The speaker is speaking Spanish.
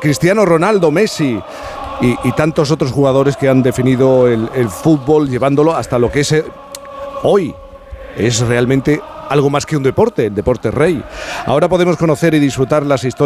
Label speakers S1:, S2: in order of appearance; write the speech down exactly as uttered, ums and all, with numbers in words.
S1: Cristiano Ronaldo, Messi y, y tantos otros jugadores que han definido el, el fútbol, llevándolo hasta lo que es eh, hoy. Es realmente algo más que un deporte, el deporte rey. Ahora podemos conocer y disfrutar las historias